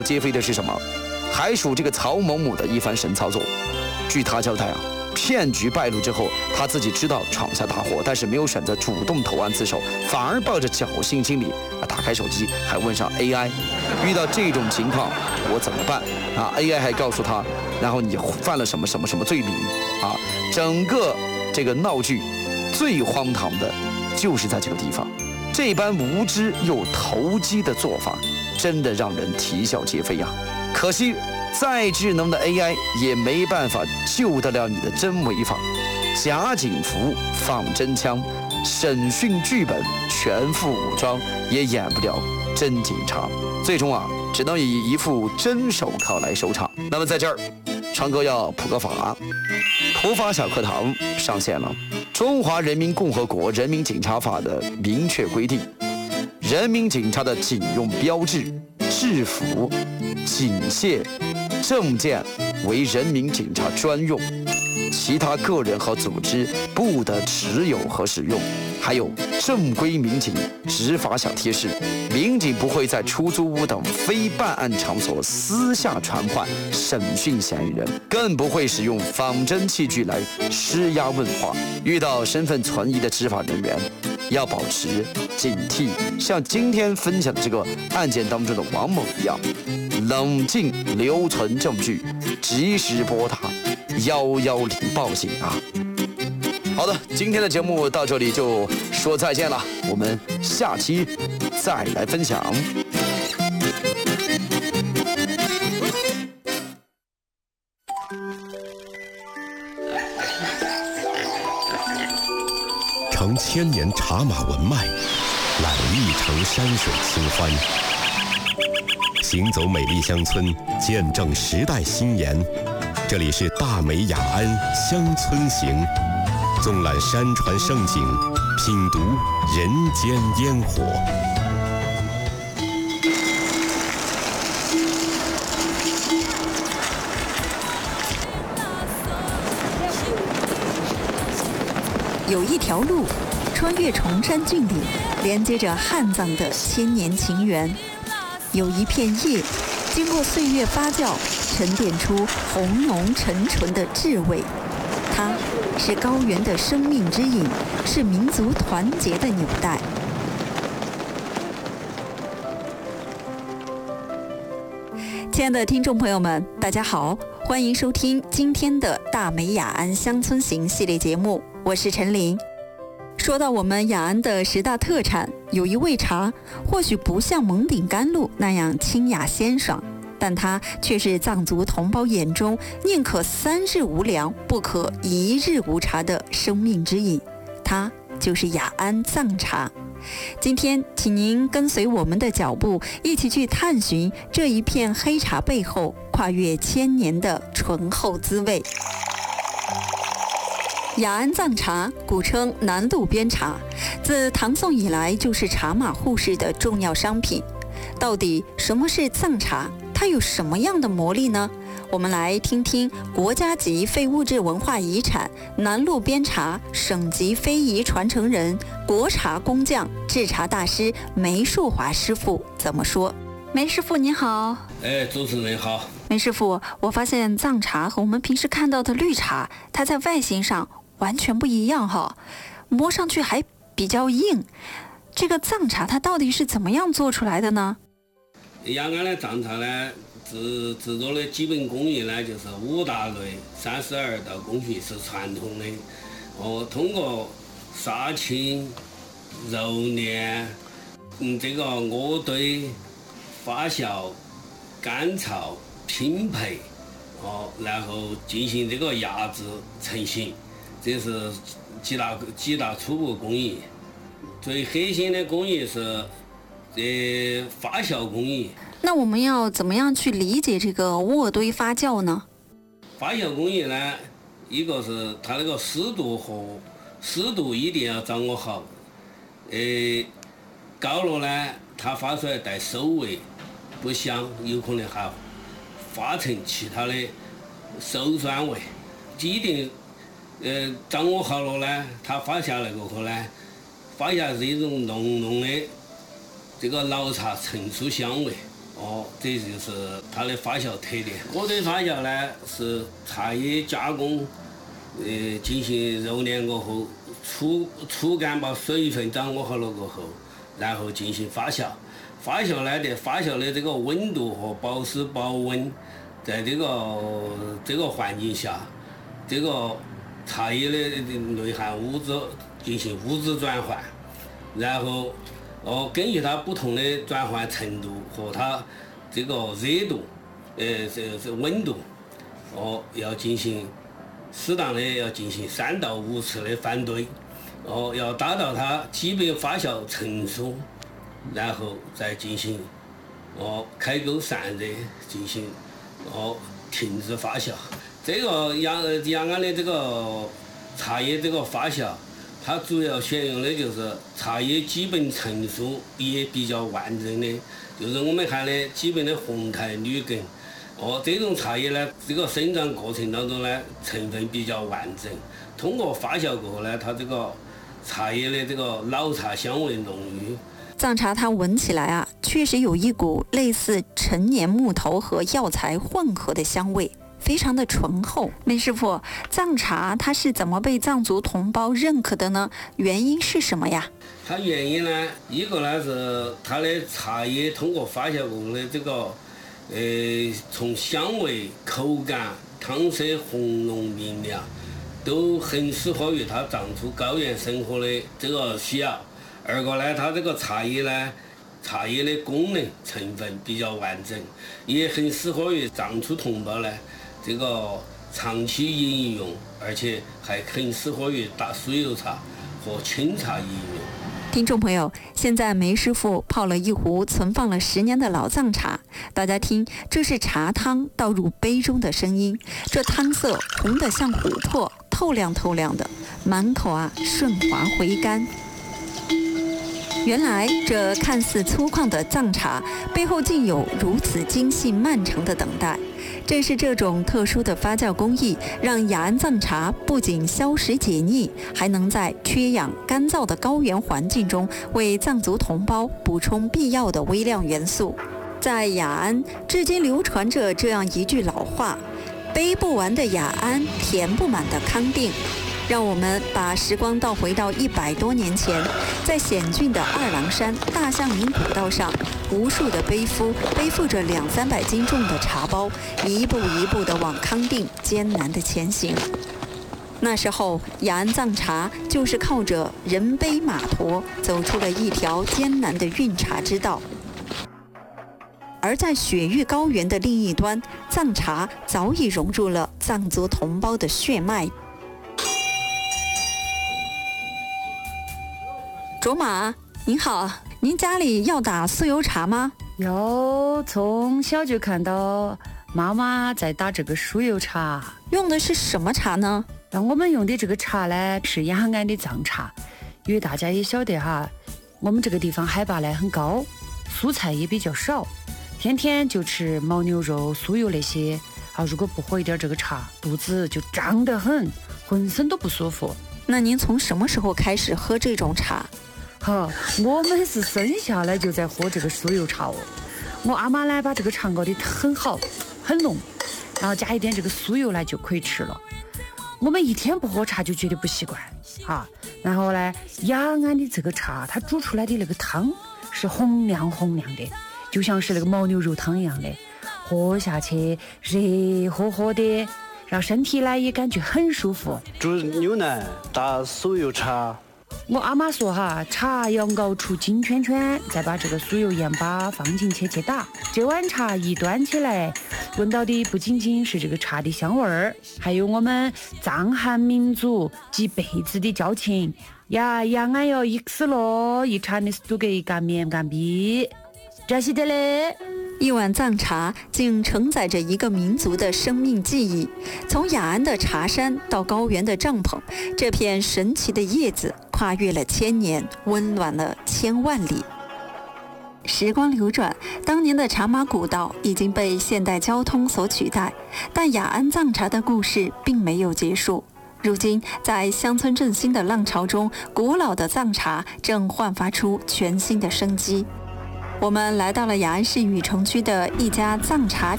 接飞的是什么？还属这个曹某某的一番神操作。据他交代啊，骗局败露之后，他自己知道闯下大祸，但是没有选择主动投案自首，反而抱着侥幸心理打开手机，还问上 AI， 遇到这种情况我怎么办啊 ？AI 还告诉他，然后你犯了什么什么什么罪名啊？整个这个闹剧最荒唐的就是在这个地方，这般无知又投机的做法，真的让人啼笑皆非呀！可惜，再智能的 AI 也没办法救得了你的真违法。假警服放真枪，审讯剧本全副武装，也演不了真警察。最终啊，只能以一副真手铐来收场。那么在这儿，川哥要普个法，普法小课堂上线了。中华人民共和国人民警察法的明确规定，人民警察的警用标志、制服、警械、证件为人民警察专用，其他个人和组织不得持有和使用。还有正规民警执法小贴士：民警不会在出租屋等非办案场所私下传唤审讯嫌疑人，更不会使用仿真器具来施压问话。遇到身份存疑的执法人员，要保持警惕，像今天分享的这个案件当中的王某一样，冷静留存证据，及时拨打110报警啊！好的，今天的节目到这里就说再见了，我们下期再来分享。 承千年茶马文脉，揽一城山水清欢。行走美丽乡村，见证时代新颜。这里是大美雅安乡村行，纵览山川盛景，品读人间烟火。 有一条路穿越崇山峻岭，连接着汉藏的千年情缘；有一片叶经过岁月发酵，沉淀出红浓沉醇的智慧。它是高原的生命之引，是民族团结的纽带。亲爱的听众朋友们，大家好，欢迎收听今天的大美雅安乡村行系列节目，我是陈琳。说到我们雅安的10大特产，有一味茶，或许不像蒙顶甘露那样清雅鲜爽，但它却是藏族同胞眼中宁可3日无粮，不可1日无茶的生命之饮。它就是雅安藏茶。今天，请您跟随我们的脚步，一起去探寻这一片黑茶背后跨越1000年的醇厚滋味。雅安藏茶古称南路边茶，自唐宋以来就是茶马互市的重要商品。到底什么是藏茶？它有什么样的魔力呢？我们来听听国家级非物质文化遗产南路边茶省级非遗传承人、国茶工匠、制茶大师梅树华师傅怎么说。梅师傅您好。 主持人好。 梅师傅，我发现藏茶和我们平时看到的绿茶，它在外形上完全不一样哈，摸上去还比较硬。这个藏茶它到底是怎么样做出来的呢？ 雅安的藏茶呢，制作的基本工艺呢，就是5大类32道工序是传统的。通过杀青、揉捻、这个渥堆、发酵、干燥、拼配，然后进行这个压制成型。这是几大初步工艺。最核心的工艺是发酵工艺。 那我们要怎么样去理解这个渥堆发酵呢？ 发酵工艺呢，一个是它那个湿度一定要掌握好。高了呢，它发出来带馊味，不香，有可能还发成其他的馊酸味。一定掌握好了呢，它发下来过后呢，发下是一种浓浓的这个老茶陈醋香味。 这就是它的发酵特点。火堆发酵呢是茶叶加工，进行揉捻过后，粗干把水分掌握好了过后，然后进行发酵。发酵呢的发酵的这个温度和保湿保温，在这个环境下，这个茶叶的内含物质进行物质转换，然后根据它不同的转换程度和它这个热度，这温度，要进行适当的要进行3到5次的翻堆，要达到它基本发酵成熟，然后再进行开沟散热，进行停止发酵。这个雅安的这个茶叶这个发酵，它主要选用的就是茶叶基本成熟也比较完整的，就是我们看的基本的红苔绿根。这种茶叶呢，这个生长过程当中呢，成分比较完整。通过发酵过后呢，它这个茶叶的这个老茶香味浓郁。 藏茶它闻起来啊，确实有一股类似陈年木头和药材混合的香味，非常的醇厚。梅师傅，藏茶它是怎么被藏族同胞认可的呢？原因是什么呀？ 它原因呢，一个呢是它的茶叶通过发酵过的这个，从香味、口感、汤色红浓明亮，都很适合于它藏族高原生活的这个需要。二个呢，它这个茶叶的功能成分比较完整，也很适合于藏族同胞呢这个长期饮用，而且还很适合于打酥油茶和清茶饮用。 听众朋友，现在梅师傅泡了一壶存放了10年的老藏茶，大家听，这是茶汤倒入杯中的声音，这汤色红得像琥珀，透亮透亮的，满口顺滑回甘。原来这看似粗犷的藏茶背后竟有如此精细漫长的等待。正是这种特殊的发酵工艺，让雅安藏茶不仅消食解腻，还能在缺氧干燥的高原环境中为藏族同胞补充必要的微量元素。在雅安至今流传着这样一句老话：杯不完的雅安，填不满的康定。让我们把时光倒回到100多年前，在险峻的二郎山大象岭古道上，无数的背负着200-300斤重的茶包，一步一步地往康定艰难地前行。那时候，雅安藏茶就是靠着人背马驮，走出了一条艰难的运茶之道。而在雪域高原的另一端，藏茶早已融入了藏族同胞的血脉。卓玛，您好，您家里要打酥油茶吗？ 有，从小就看到妈妈在打这个酥油茶。 用的是什么茶呢？ 那我们用的这个茶呢，是雅安的藏茶。因为大家也晓得哈，我们这个地方海拔呢很高，蔬菜也比较少，天天就吃牦牛肉、酥油那些。如果不喝一点这个茶，肚子就胀得很，浑身都不舒服。 那您从什么时候开始喝这种茶？ 我们是生下来就在喝这个酥油茶哦。我阿妈呢把这个茶熬得很好很浓，然后加一点这个酥油呢就可以吃了。我们一天不喝茶就觉得不习惯然后呢，雅安的这个茶它煮出来的那个汤是红亮红亮的，就像是那个牦牛肉汤一样的，喝下去热乎乎的，让身体呢也感觉很舒服。 煮牛奶打酥油茶。 我阿妈说茶要熬出金圈圈，再把这个酥油盐巴放进去打。这碗茶一端起来，闻到的不仅仅是这个茶的香味儿，还有我们藏汉民族几辈子的交情呀！雅安要一死了，一茶的都给一干面干逼，这是的嘞。 一碗藏茶竟承载着一个民族的生命记忆。从雅安的茶山到高原的帐篷，这片神奇的叶子跨越了1000年，温暖了1000万里。时光流转，当年的茶马古道已经被现代交通所取代，但雅安藏茶的故事并没有结束。如今，在乡村振兴的浪潮中，古老的藏茶正焕发出全新的生机。 我们来到了雅安市禹城区的一家藏茶